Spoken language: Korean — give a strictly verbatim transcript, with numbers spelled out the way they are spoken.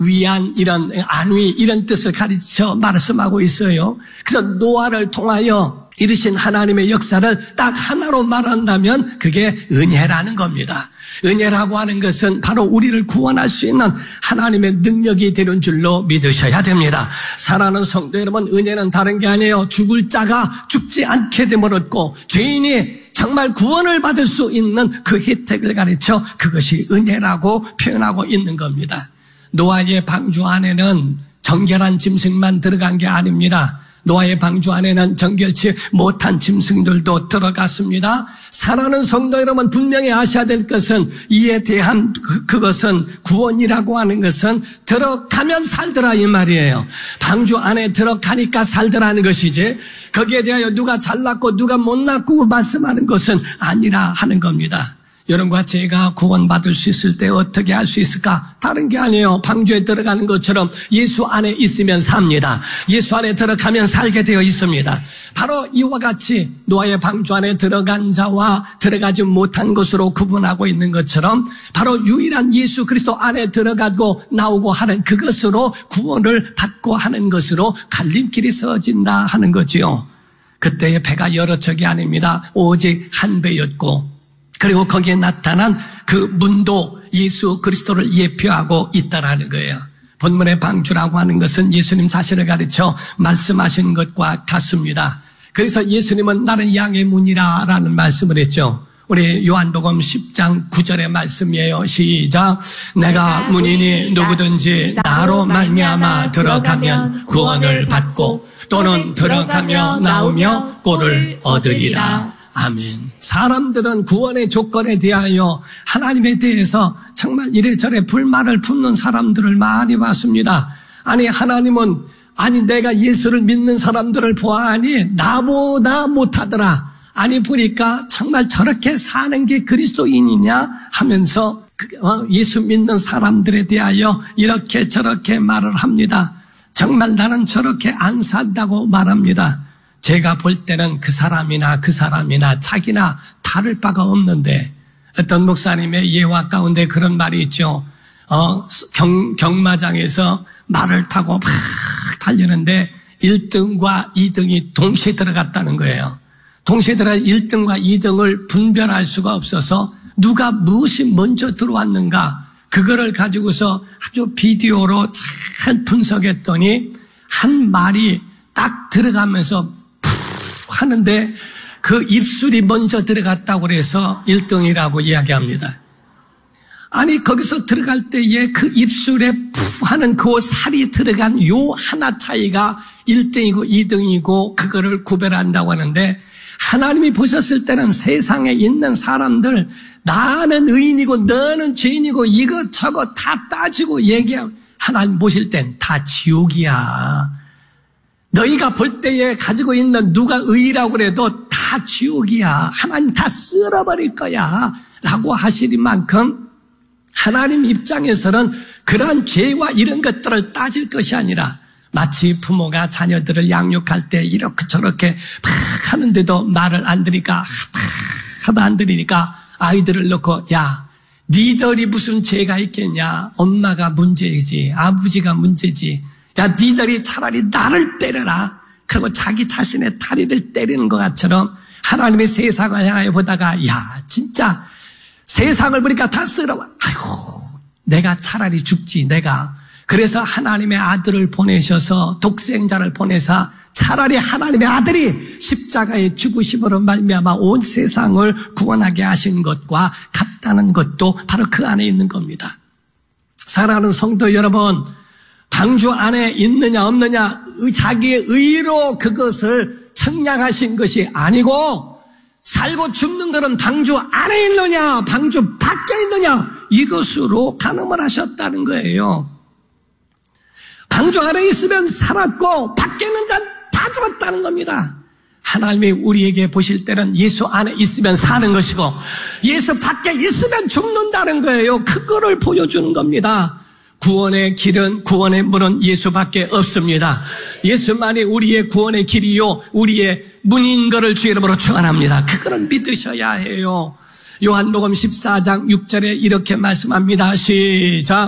위안, 이런 안위, 이런 뜻을 가르쳐 말씀하고 있어요. 그래서 노아를 통하여 이르신 하나님의 역사를 딱 하나로 말한다면 그게 은혜라는 겁니다. 은혜라고 하는 것은 바로 우리를 구원할 수 있는 하나님의 능력이 되는 줄로 믿으셔야 됩니다. 사랑하는 성도 여러분, 은혜는 다른 게 아니에요. 죽을 자가 죽지 않게 되므로고 죄인이 정말 구원을 받을 수 있는 그 혜택을 가르쳐 그것이 은혜라고 표현하고 있는 겁니다. 노아의 방주 안에는 정결한 짐승만 들어간 게 아닙니다. 노아의 방주 안에는 정결치 못한 짐승들도 들어갔습니다. 사랑하는 성도 여러분, 분명히 아셔야 될 것은 이에 대한 그, 그것은 구원이라고 하는 것은 들어가면 살더라 이 말이에요. 방주 안에 들어가니까 살더라는 것이지 거기에 대하여 누가 잘났고 누가 못났고 말씀하는 것은 아니라 하는 겁니다. 여러분과 제가 구원받을 수 있을 때 어떻게 할 수 있을까? 다른 게 아니에요. 방주에 들어가는 것처럼 예수 안에 있으면 삽니다. 예수 안에 들어가면 살게 되어 있습니다. 바로 이와 같이 노아의 방주 안에 들어간 자와 들어가지 못한 것으로 구분하고 있는 것처럼 바로 유일한 예수 그리스도 안에 들어가고 나오고 하는 그것으로 구원을 받고 하는 것으로 갈림길이 서진다 하는 거지요. 그때의 배가 여러 척이 아닙니다. 오직 한 배였고 그리고 거기에 나타난 그 문도 예수 그리스도를 예표하고 있다라는 거예요. 본문의 방주라고 하는 것은 예수님 자신을 가르쳐 말씀하신 것과 같습니다. 그래서 예수님은 나는 양의 문이라 라는 말씀을 했죠. 우리 요한복음 십 장 구 절의 말씀이에요. 시작. 내가 문이니 누구든지 나로 말미암아 들어가면 구원을 받고 또는 들어가며 나오며 꼴을 얻으리라. 아멘. 사람들은 구원의 조건에 대하여 하나님에 대해서 정말 이래저래 불만을 품는 사람들을 많이 봤습니다. 아니 하나님은 아니 내가 예수를 믿는 사람들을 보아하니 나보다 못하더라. 아니 보니까 정말 저렇게 사는 게 그리스도인이냐 하면서 예수 믿는 사람들에 대하여 이렇게 저렇게 말을 합니다. 정말 나는 저렇게 안 산다고 말합니다. 제가 볼 때는 그 사람이나 그 사람이나 자기나 다를 바가 없는데 어떤 목사님의 예화 가운데 그런 말이 있죠. 어, 경, 경마장에서 말을 타고 막 달리는데 일 등과 이 등이 동시에 들어갔다는 거예요. 동시에 들어가 일 등과 이 등을 분별할 수가 없어서 누가 무엇이 먼저 들어왔는가 그거를 가지고서 아주 비디오로 잘 분석했더니 한 말이 딱 들어가면서 하는데 그 입술이 먼저 들어갔다고 그래서 일 등이라고 이야기합니다. 아니 거기서 들어갈 때에 그 입술에 푸 하는 그 살이 들어간 요 하나 차이가 일 등이고 이 등이고 그거를 구별한다고 하는데 하나님이 보셨을 때는 세상에 있는 사람들 나는 의인이고 너는 죄인이고 이것저것 다 따지고 얘기하고 하나님 보실 땐 다 지옥이야. 너희가 볼 때에 가지고 있는 누가 의라고 그래도 다 지옥이야. 하나님 다 쓸어버릴 거야. 라고 하시는 만큼 하나님 입장에서는 그러한 죄와 이런 것들을 따질 것이 아니라 마치 부모가 자녀들을 양육할 때 이렇게 저렇게 막 하는데도 말을 안 들으니까 하도 안 들으니까 아이들을 놓고 야 니들이 무슨 죄가 있겠냐. 엄마가 문제이지 아버지가 문제지. 야, 니들이 차라리 나를 때려라. 그리고 자기 자신의 다리를 때리는 것 같처럼 하나님의 세상을 향해 보다가 야, 진짜 세상을 보니까 다 쓸어와. 아이고, 내가 차라리 죽지, 내가. 그래서 하나님의 아들을 보내셔서 독생자를 보내사 차라리 하나님의 아들이 십자가의 죽으심으로 말미암아 온 세상을 구원하게 하신 것과 같다는 것도 바로 그 안에 있는 겁니다. 사랑하는 성도 여러분, 방주 안에 있느냐 없느냐 자기의 의로 그것을 측량하신 것이 아니고 살고 죽는 것은 방주 안에 있느냐 방주 밖에 있느냐 이것으로 가늠을 하셨다는 거예요. 방주 안에 있으면 살았고 밖에 있는 자는 다 죽었다는 겁니다. 하나님이 우리에게 보실 때는 예수 안에 있으면 사는 것이고 예수 밖에 있으면 죽는다는 거예요. 그거를 보여주는 겁니다. 구원의 길은 구원의 문은 예수밖에 없습니다. 예수만이 우리의 구원의 길이요 우리의 문인 것을 주의 이름으로 축원합니다. 그거를 믿으셔야 해요. 요한복음 십사 장 육 절에 이렇게 말씀합니다. 시작.